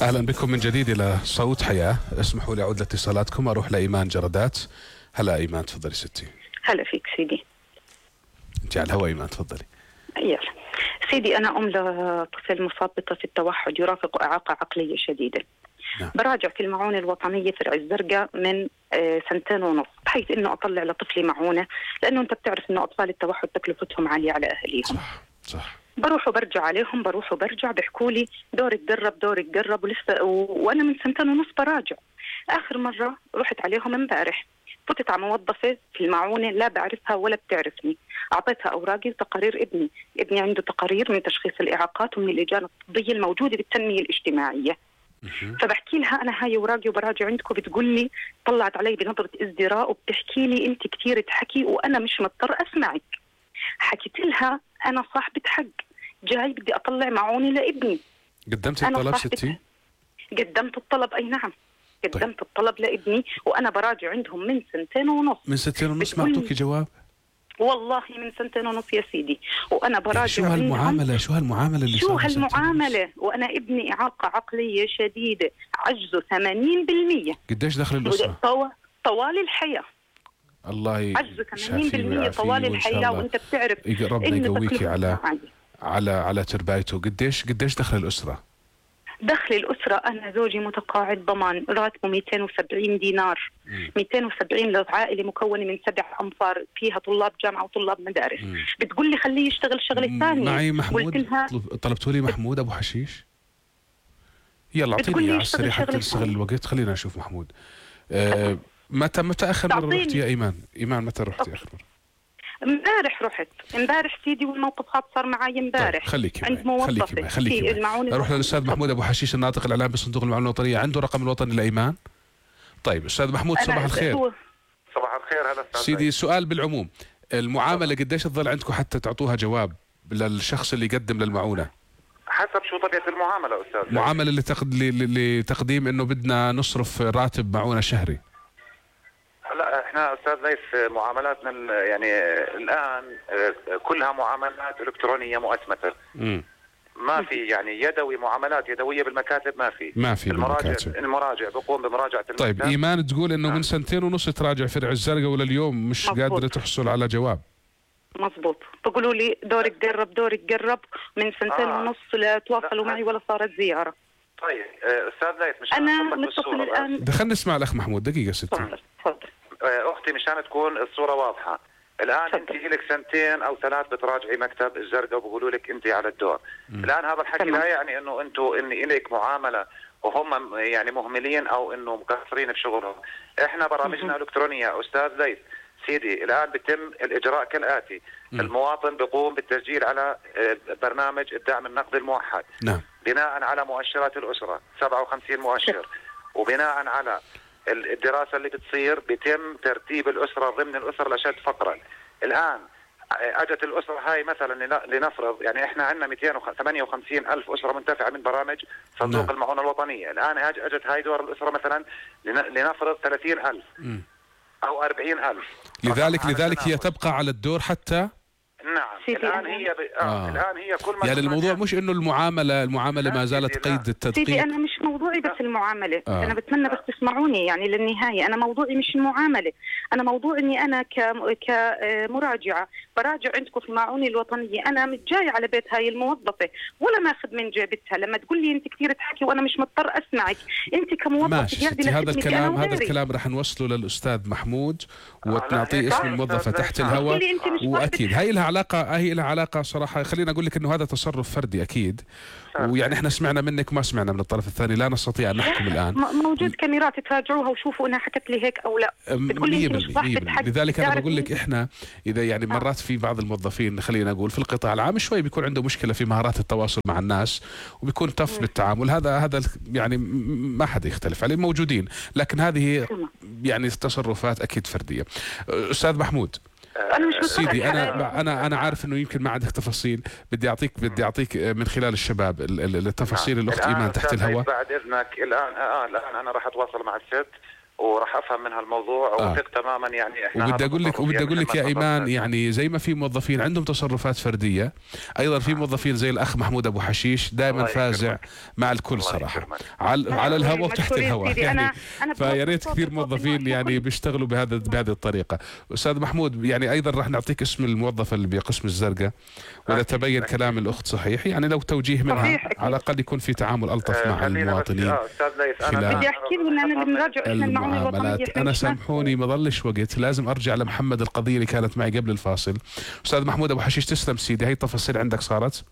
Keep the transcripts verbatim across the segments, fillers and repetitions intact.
أهلا بكم من جديد إلى صوت حياة. اسمحوا لي أعود لاتصالاتكم، أروح لإيمان جردات. هلا إيمان، تفضلي ستي. هلا فيك سيدي. أنت على الهواء إيمان، تفضلي. يلا سيدي، أنا أم لطفل مصاب بطفل التوحد يرافق إعاقة عقلية شديدة. نعم. براجع في المعونة الوطنية فرع الزرقاء من آه سنتين ونص، بحيث إنه أطلع لطفلي معونة، لأنه أنت بتعرف إنه أطفال التوحد تكلفتهم عالية على أهليهم. صح صح. بروح وبرجع عليهم، بروح وبرجع، بيحكوا لي دورك قرب دورك قرب، ولسه و... وأنا من سنتين ونص براجع. آخر مرة رحت عليهم امبارح، فتت على موظفة في المعونة لا بعرفها ولا بتعرفني، أعطيتها أوراقي وتقارير ابني، ابني عنده تقارير من تشخيص الإعاقات ومن اللجان الطبية الموجودة بالتنمية الاجتماعية. فبحكي لها أنا هاي أوراقي وبراجع عندكم، بتقول لي، طلعت علي بنظرة ازدراء وبتحكي لي أنت كتير تحكي وأنا مش مضطر أسمعك. حكيت لها أنا صاحبة حق، جاي بدي أطلع معونة لابني. قدمت الطلب ستي؟ قدمت الطلب، أي نعم قدمت طيب. الطلب لابني وأنا براجع عندهم من سنتين ونص. من سنتين ونص ما أعطوكي جواب؟ والله من سنتين ونص يا سيدي، وأنا براجع. شو هالمعاملة؟ شو هالمعاملة اللي شو هالمعاملة وأنا ابني إعاقة عقلية شديدة، عجزه ثمانين بالمية. قديش دخل الأسرة؟ طوال الحياة. الله ي... عجزه ثمانين بالمية طوال الحياة، وأنت بتعرف ربنا يقويكي على على على تربايته. قديش قديش دخل الأسرة؟ دخل الأسرة أنا زوجي متقاعد ضمان، راتبه مئتين وسبعين دينار. مم. مئتين وسبعين لعائلة مكونة من سبع أنفار، فيها طلاب جامعة وطلاب مدارس. مم. بتقول لي خليه يشتغل شغلة ثانية. معي محمود، لها... طلبتوا لي محمود أبو حشيش. يلا أعطيني على السريع حتى نستغل الوقت. خلينا نشوف محمود. أه متى متى آخر مرة رحتي يا إيمان؟ إيمان متى رحتي آخر مرة؟ امبارح رحت، امبارح سيدي، والموقف هذا صار معي امبارح. طيب خليكي عند موظفة خليكي خليكي اروح للاستاذ محمود ابو حشيش، الناطق الاعلامي بصندوق المعونه الوطنيه. عنده رقم الوطني لايمان؟ طيب استاذ محمود صباح الخير. صباح الخير. هلا سيدي، سؤال بالعموم، المعامله قديش تظل عندكم حتى تعطوها جواب للشخص اللي يقدم للمعونه؟ حسب شو طبيعه المعامله استاذ. معامله لتقد... لتقديم انه بدنا نصرف راتب معونه شهري. لا احنا استاذ ليث معاملاتنا يعني الان كلها معاملات الكترونيه مؤسسه. امم ما في يعني يدوي، معاملات يدويه بالمكاتب ما في. ما في المراجع بالمكاتب. المراجع بقوم بمراجعه المكتب. طيب ايمان تقول انه من سنتين ونص تراجع فرع الزرقاء ولليوم مش مزبوط. قادره تحصل على جواب. مزبوط. بقولوا لي دورك قرب دورك قرب من سنتين آه. ونص لا تواصلوا معي ولا صارت زياره. طيب استاذ ليث مش انا متصل الان. دخلنا نسمع الاخ محمود دقيقه ستي. تفضل تفضل اختي مشان تكون الصوره واضحه. الان انت لك سنتين او ثلاث بتراجعي مكتب الزرقاء وبقولوا لك انت على الدور. مم. الان هذا الحكي لا يعني انه انتم اني اليك معامله وهم يعني مهملين او انه مقصرين بشغلهم. احنا برامجنا الكترونيه استاذ ليث سيدي. الان بيتم الاجراء كالاتي. مم. المواطن بيقوم بالتسجيل على برنامج الدعم النقدي الموحد. نعم. بناء على مؤشرات الاسره سبعة وخمسين مؤشر، وبناء على الدراسة اللي بتصير بيتم ترتيب الأسرة ضمن الأسر الأشد فقرا. الآن أجت الأسرة هاي مثلا لنفرض يعني إحنا عندنا مئتين وثمانية وخمسين ألف أسرة منتفعة من برامج صندوق نعم. المعونة الوطنية. الآن أجت هاي دور الأسرة مثلا لنفرض ثلاثين ألف م. أو أربعين ألف. لذلك لذلك هي تبقى على الدور حتى. نعم. الآن هي ب... آه. آه. الآن هي كل ما يعني الموضوع مش إنه المعاملة المعاملة ما زالت قيد التدقيق. سيدي أنا مش موضوعي بس المعاملة. آه. أنا بتمنى بس تسمعوني يعني للنهاية. أنا موضوعي مش المعاملة، أنا موضوع إني أنا ك كمراجعة براجع عندكم في المعونة الوطنية. أنا مش جاي على بيت هاي الموظفة ولا ماخذ من جيبتها. لما تقول لي أنت كثير تحكي وأنا مش مضطر أسمعك، أنت كموظفة ماشي. هذا الكلام هذا الكلام رح نوصله للأستاذ محمود ونعطيه اسم الموظفة تحت الهواء. وأكيد هاي لها علاقة هي لها علاقة صراحة. خلينا أقول لك إنه هذا تصرف فردي أكيد، ويعني إحنا سمعنا منك ما سمعنا من الطرف الثاني، لا نستطيع أن نحكم الآن. موجود كاميرات تراجعوها وشوفوا أنها حكت لي هيك أو لا. مية بالمية. لذلك أنا بقول لك إحنا إذا يعني مرات في بعض الموظفين خلينا نقول في القطاع العام شوي بيكون عنده مشكلة في مهارات التواصل مع الناس وبيكون تف بالتعامل. هذا هذا يعني ما حدا يختلف عليه، موجودين، لكن هذه يعني تصرفات أكيد فردية. أستاذ محمود أنا مش سيدي، أنا أنا أنا عارف إنه يمكن ما عندك تفاصيل، بدي أعطيك بدي أعطيك من خلال الشباب التفاصيل. الأخت إيمان تحت الهواء. بعد إذنك الآن آه الآن أنا راح أتواصل مع الست وراح افهم من هالموضوع وثق آه. تماما. يعني احنا وبدي اقول لك وبدي اقول لك يا ايمان، يعني زي ما في موظفين عندهم تصرفات فرديه، ايضا في موظفين زي الاخ محمود ابو حشيش دائما فازع مع الكل صراحه على على الهواء وتحت الهواء يعني. فيا ريت كثير موظفين يعني بيشتغلوا بهذا بهذه الطريقه. استاذ محمود، يعني ايضا راح نعطيك اسم الموظفه اللي بقسم الزرقاء، واذا تبين كلام الاخت صحيح يعني لو توجيه منها على الاقل يكون في تعامل الطف مع المواطنين. بدي احكي لهم انا بنراجع احنا المعاملات. انا سامحوني ما ضلش وقت، لازم ارجع لمحمد القضيه اللي كانت معي قبل الفاصل. استاذ محمود ابو حشيش تسلم سيدي، هي التفاصيل عندك صارت.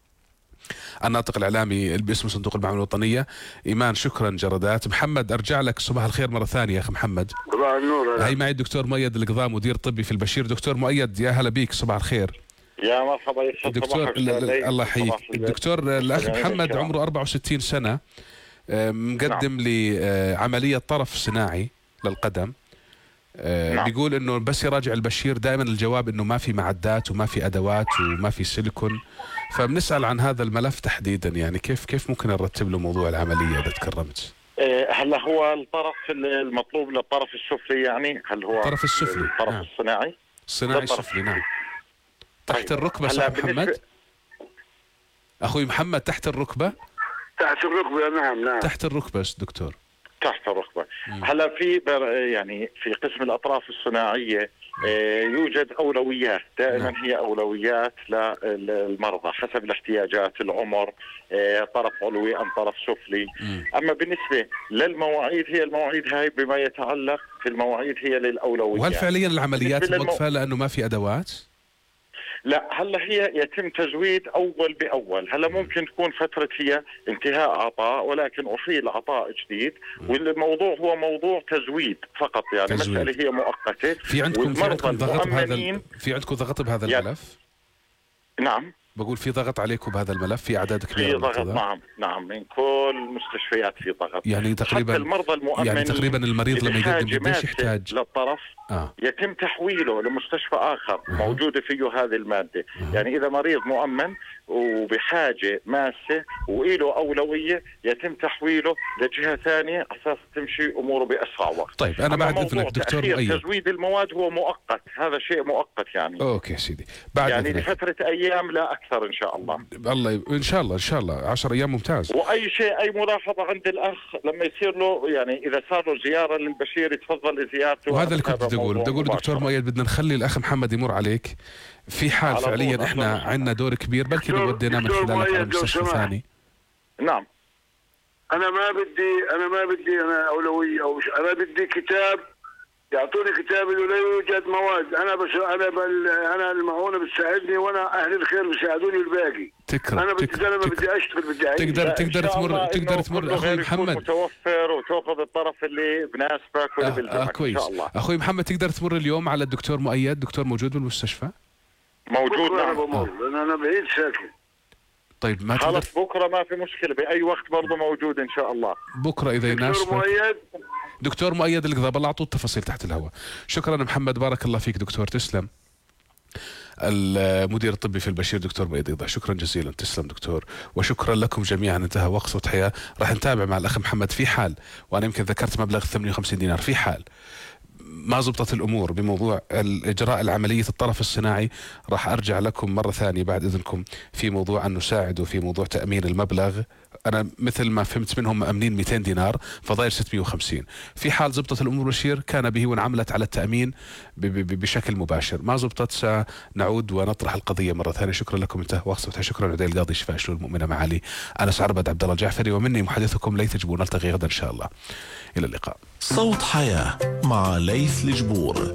الناطق الاعلامي باسم صندوق المعامله الوطنيه. ايمان شكرا جردات. محمد ارجع لك، صباح الخير مره ثانيه يا اخي محمد. صباح النور. هي معي الدكتور مؤيد القضاء مدير طبي في البشير. دكتور مؤيد يا هلا بيك، صباح الخير. يا مرحبا دكتور. الله يحييك الدكتور. الاخ محمد عمره أربعة وستين سنه، مقدم لعمليه طرف صناعي للقدم. نعم. بيقول انه بس يراجع البشير دائما الجواب انه ما في معدات وما في ادوات وما في سيليكون. فبنسال عن هذا الملف تحديدا، يعني كيف كيف ممكن نرتب له موضوع العمليه اذا تكرمت؟ هلا هو الطرف المطلوب للطرف السفلي، يعني هل هو الطرف السفلي الطرف نعم. الصناعي الصناعي السفلي نعم. تحت الركبه صح محمد؟ اخوي محمد تحت الركبه؟ تحت الركبه نعم نعم تحت الركبه دكتور. تحت الركبه. هلا في يعني في قسم الاطراف الصناعيه يوجد اولويات دائما. نعم. هي اولويات للمرضى حسب الاحتياجات، العمر، طرف علوي ام طرف سفلي. م. اما بالنسبه للمواعيد، هي المواعيد هاي بما يتعلق في المواعيد هي للاولويات. وهل فعليا العمليات موقفه لانه ما في ادوات؟ لا هلا هي يتم تزويد اول باول. هلا ممكن تكون فتره هي انتهاء عطاء ولكن احيل عطاء جديد، والموضوع هو موضوع تزويد فقط، يعني تزويد. مساله هي مؤقته. في عندكم في عندكم ضغط بهذا في عندكم ضغط بهذا يعني الملف؟ نعم بقول في ضغط عليكم بهذا الملف، في اعداد كبيره. في ضغط نعم نعم من كل المستشفيات في ضغط. يعني تقريبا المرضى المؤمنين يعني تقريبا المريض لما يقدم قديش يحتاج للطرف آه. يتم تحويله لمستشفى اخر آه. موجوده فيه هذه الماده. آه. يعني اذا مريض مؤمن وبحاجه ماسه وإله اولويه يتم تحويله لجهه ثانيه اساس تمشي اموره باسرع وقت. طيب انا بعد اذنك دكتور مؤيد، تزويد المواد هو مؤقت، هذا شيء مؤقت يعني. اوكي سيدي بعد يعني لفتره ايام لا اكثر ان شاء الله. الله ان شاء الله ان شاء الله عشر ايام ممتاز. واي شيء اي ملاحظه عند الاخ لما يصير له يعني اذا صار له زياره للبشير يتفضل لزيارته. وهذا اللي كنت بدي اقول بدي اقول دكتور مؤيد بدنا نخلي الاخ محمد يمر عليك في حال فعليا احنا عندنا دور كبير بلكي لو ودينا من خلالك على مستشفى ثاني. نعم انا ما بدي انا ما بدي انا اولويه او مش انا بدي كتاب يعطوني كتاب انه لا يوجد مواد. انا بس انا بل انا المعونه بتساعدني وانا اهل الخير بيساعدوني الباقي. تكرم انا بدي زلمه بدي اشتغل بدي اعيش. تقدر تقدر تمر تقدر تمر اخوي محمد متوفر وتاخذ الطرف اللي بناسبك واللي بيلزمك. آه كويس. ان شاء الله اخوي محمد تقدر تمر اليوم على الدكتور مؤيد. دكتور موجود بالمستشفى؟ موجود نعم. انا بمر لان انا بعيد ساكن. طيب ما خلص بكره ما في مشكله، باي وقت برضه موجود ان شاء الله. بكره اذا يناسبك. دكتور مؤيد دكتور مؤيد القضاء بالله اعطوه التفاصيل تحت الهواء. شكرا محمد بارك الله فيك دكتور تسلم. المدير الطبي في البشير دكتور مؤيد القضاء شكرا جزيلا. تسلم دكتور وشكرا لكم جميعا. انتهى وقت صوت حياه. راح نتابع مع الاخ محمد في حال وانا يمكن ذكرت مبلغ ثمانية وخمسين دينار في حال ما زبطت الأمور بموضوع الإجراء العملية الطرف الصناعي راح أرجع لكم مرة ثانية بعد إذنكم في موضوع أن نساعده في موضوع تأمين المبلغ. أنا مثل ما فهمت منهم مأمنين مئتين دينار فضايل ستمئة وخمسين. في حال زبطت الأمور بشير كان به وانعملت على التأمين بشكل مباشر. ما زبطت سنعود ونطرح القضية مرة ثانية. شكرا لكم. انتهى وقت. شكرا عدي القاضي شفاء شلول المؤمنة معالي أنس عربد عبد الله الجعفري ومني محدثكم ليث جبور. نلتقي غدا إن شاء الله. إلى اللقاء. صوت حياة مع ليث الجبور.